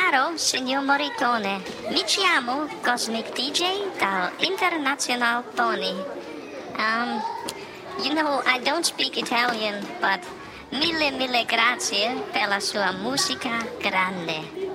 Caro signor Morricone, mi chiamo Cosmic DJ dall'International Pony. I don't speak Italian, but mille grazie per la sua musica grande.